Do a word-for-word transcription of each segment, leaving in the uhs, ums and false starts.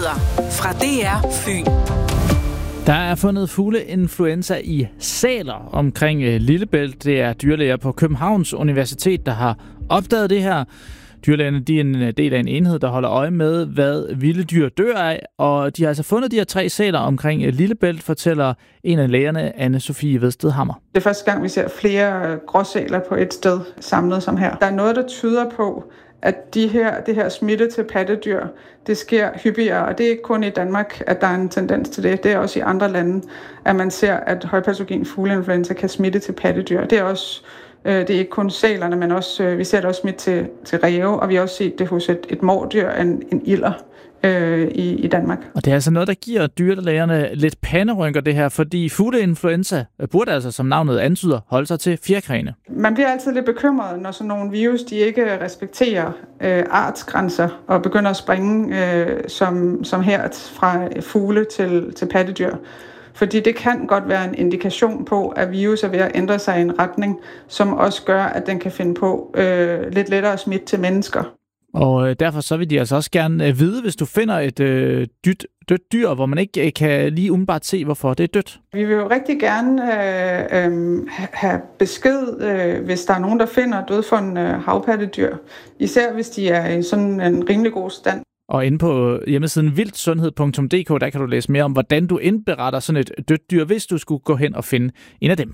Nyheder fra D R Fyn. Der er fundet fugleinfluenza i sæler omkring Lillebælt. Det er dyrlæger på Københavns Universitet, der har opdaget det her. Dyrlægerne de er en del af en enhed, der holder øje med, hvad vilde dyr dør af. Og de har altså fundet de her tre sæler omkring Lillebælt, fortæller en af lægerne, Anne-Sophie Vedsted-Hammer. Det er første gang, vi ser flere gråsæler på et sted samlet som her. Der er noget, der tyder på, at de her, det her smitte til pattedyr, det sker hyppigere, og det er ikke kun i Danmark, at der er en tendens til det. Det er også i andre lande, at man ser, at højpatogen fugleinfluenza kan smitte til pattedyr. Det er også det er ikke kun sælerne, men også vi ser det også smidt til, til ræve, og vi har også set det hos et, et mårdyr, en, en ilder øh, i, i Danmark. Og det er altså noget, der giver dyrlægerne lidt panderynker det her, fordi fugleinfluenza burde altså, som navnet antyder, holde sig til fjerkræne. Man bliver altid lidt bekymret, når sådan nogle virus, de ikke respekterer øh, artsgrænser og begynder at springe øh, som, som her fra fugle til, til pattedyr. Fordi det kan godt være en indikation på, at virus er ved at ændre sig i en retning, som også gør, at den kan finde på øh, lidt lettere at smitte til mennesker. Og øh, derfor så vil de altså også gerne øh, vide, hvis du finder et øh, dødt, dødt dyr, hvor man ikke øh, kan lige umiddelbart se, hvorfor det er dødt. Vi vil jo rigtig gerne øh, øh, have besked, øh, hvis der er nogen, der finder dødfundne øh, havpattedyr. Især hvis de er i sådan en rimelig god stand. Og inde på hjemmesiden vildsundhed punktum d k, der kan du læse mere om, hvordan du indberetter sådan et dødt dyr, hvis du skulle gå hen og finde en af dem.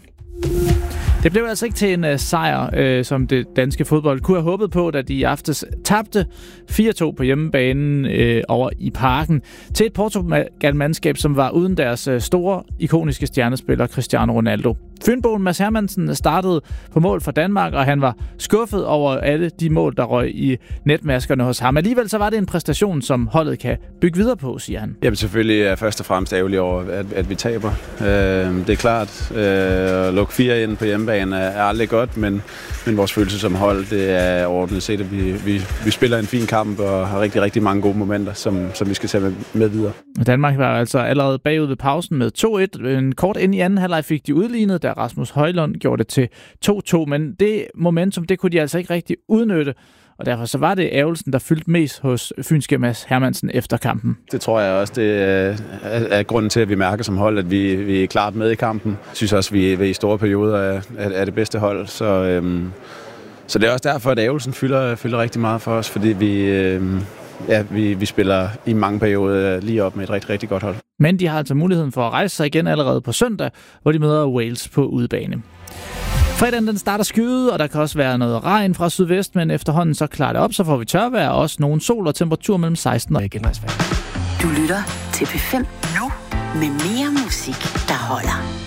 Det blev altså ikke til en uh, sejr, uh, som det danske fodbold kunne have håbet på, da de i aftes tabte fire to på hjemmebanen uh, over i Parken til et Portugal-mandskab, som var uden deres uh, store, ikoniske stjernespiller Cristiano Ronaldo. Fynboen Mads Hermansen startede på mål for Danmark, og han var skuffet over alle de mål, der røg i netmaskerne hos ham. Alligevel så var det en præstation, som holdet kan bygge videre på, siger han. Jamen selvfølgelig er jeg først og fremmest ærgerlig over, at, at vi taber. Øh, det er klart, øh, at lukke fire ind på hjemmebane er, er aldrig godt, men, men vores følelse som hold, det er overordnet set, at vi, vi, vi spiller en fin kamp og har rigtig, rigtig mange gode momenter, som, som vi skal tage med, med videre. Danmark var altså allerede bagud ved pausen med to et. En kort ind i anden halvleg fik de udlignet, da Rasmus Højlund gjorde det til to to, men det momentum, det kunne de altså ikke rigtig udnytte, og derfor så var det ærgelsen, der fyldte mest hos fynske Mads Hermansen efter kampen. Det tror jeg også, det er, er grunden til, at vi mærker som hold, at vi, vi er klart med i kampen. Jeg synes også, at vi, vi i store perioder er, er det bedste hold, så, øhm, så det er også derfor, at ærgelsen fylder, fylder rigtig meget for os, fordi vi... Øhm, Ja, vi, vi spiller i mange perioder lige op med et rigtig, rigtig godt hold. Men de har altså muligheden for at rejse sig igen allerede på søndag, hvor de møder Wales på udebane. Fredagen den starter skyet, og der kan også være noget regn fra sydvest, men efterhånden så klarer det op, så får vi tørvejr og også nogle sol og temperatur mellem seksten og genvejsvejr. Du lytter til P fem nu med mere musik, der holder.